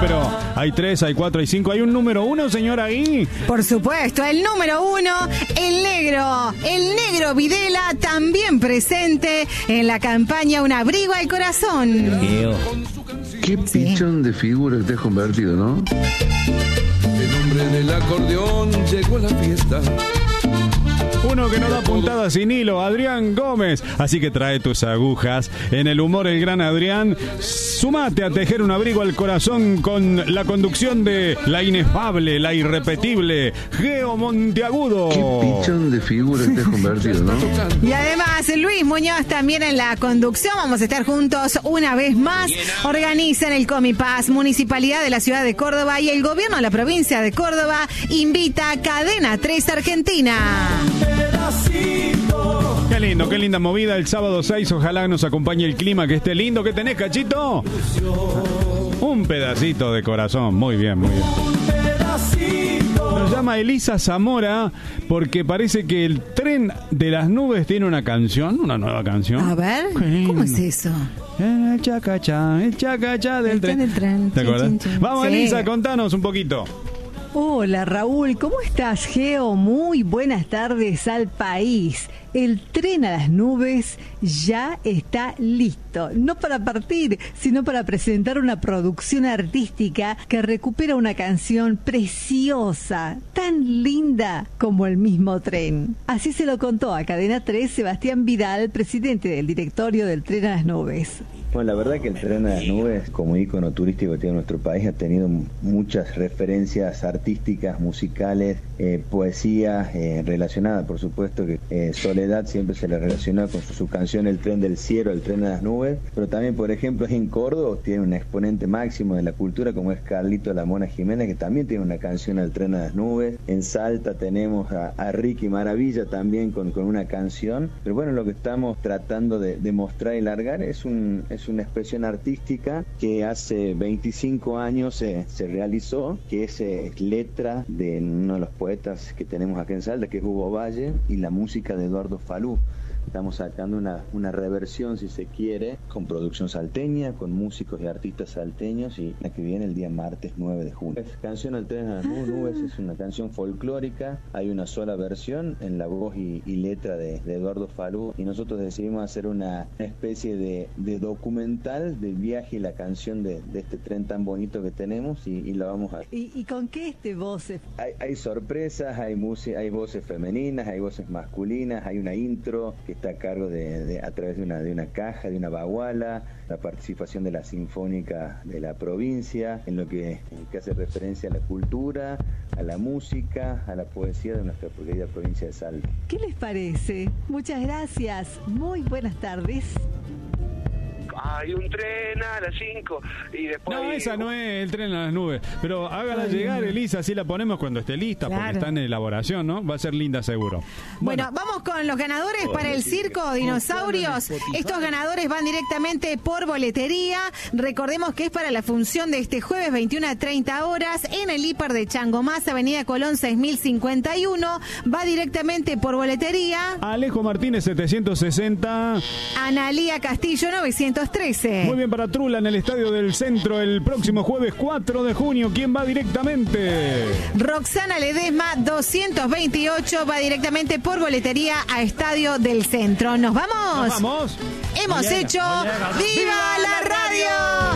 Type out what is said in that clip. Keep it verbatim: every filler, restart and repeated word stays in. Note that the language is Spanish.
pero hay tres, hay cuatro, hay cinco. ¿Hay un número uno, señora ahí? Por supuesto, el número uno, el negro, el negro Videla, también presente en la campaña Un abrigo al corazón. Qué pichón de figura que te has convertido, ¿no? El hombre del acordeón llegó a la fiesta. Uno que no da puntada sin hilo, Adrián Gómez. Así que trae tus agujas. En el humor, el gran Adrián. Sumate a tejer un abrigo al corazón con la conducción de la inefable, la irrepetible Geo Monteagudo. Qué pichón de figura que te has convertido, ¿no? Y además, Luis Muñoz también en la conducción. Vamos a estar juntos una vez más. Organizan el Comipaz, Municipalidad de la Ciudad de Córdoba y el Gobierno de la Provincia de Córdoba invita a Cadena tres Argentina. Qué lindo, qué linda movida el sábado seis. Ojalá nos acompañe el clima, que esté lindo. ¿Qué tenés, Cachito? Un pedacito de corazón. Muy bien, muy bien. Nos llama Elisa Zamora porque parece que el tren de las nubes tiene una canción, una nueva canción. A ver, ¿cómo es eso? El chacachá, el chacachá del el tren. tren, tren. ¿Te acuerdas? Chin, chin, chin. Vamos, Sí. Elisa, contanos un poquito. Hola Raúl, ¿cómo estás, Geo? Muy buenas tardes al país. El tren a las nubes ya está listo, no para partir, sino para presentar una producción artística que recupera una canción preciosa, tan linda como el mismo tren. Así se lo contó a Cadena tres Sebastián Vidal, presidente del directorio del Tren a las Nubes. Bueno, la verdad que el Tren a las Nubes, como ícono turístico que tiene nuestro país, ha tenido muchas referencias artísticas, musicales, eh, poesía eh, relacionada, por supuesto que eh, Soledad siempre se le relaciona con su, su canción El Tren del Cielo, El Tren a las Nubes, pero también, por ejemplo, en Córdoba tiene un exponente máximo de la cultura como es Carlito La Mona Jiménez, que también tiene una canción El Tren a las Nubes. En Salta tenemos a, a Ricky Maravilla también con, con una canción, pero bueno, lo que estamos tratando de, de mostrar y largar es un... Es una expresión artística que hace veinticinco años eh, se realizó, que es eh, letra de uno de los poetas que tenemos acá en Salta, que es Hugo Valle, y la música de Eduardo Falú. Estamos sacando una, una reversión, si se quiere, con producción salteña, con músicos y artistas salteños, y la que viene el día martes nueve de junio. Esta canción El Tren a las Nubes es una canción folclórica, hay una sola versión en la voz y, y letra de, de Eduardo Falú, y nosotros decidimos hacer una especie de, de documental del viaje y la canción de, de este tren tan bonito que tenemos, y, y la vamos a... ¿Y, y con qué este voces? Hay, hay sorpresas, hay, música, hay voces femeninas, hay voces masculinas, hay una intro que está a cargo de, de a través de una de una caja, de una baguala, la participación de la Sinfónica de la provincia, en lo que, en que hace referencia a la cultura, a la música, a la poesía de nuestra querida provincia de Salta. ¿Qué les parece? Muchas gracias. Muy buenas tardes. Hay un tren a las cinco y después... No, esa no es El Tren a las Nubes. Pero hágala llegar, Elisa, así la ponemos cuando esté lista, Claro. porque está en elaboración, ¿no? Va a ser linda seguro. Bueno, vamos con los ganadores para el Circo Dinosaurios. Estos ganadores van directamente por boletería. Recordemos que es para la función de este jueves veintiuna a treinta horas en el Híper de Changomás, Avenida Colón seis mil cincuenta y uno. Va directamente por boletería. Alejo Martínez setecientos sesenta. Analía Castillo novecientos trece. Muy bien para Trula en el Estadio del Centro el próximo jueves cuatro de junio. ¿Quién va directamente? Roxana Ledesma doscientos veintiocho va directamente por boletería a Estadio del Centro. ¿Nos vamos? Nos vamos. Hemos Llega, hecho llega. ¡Viva la Radio!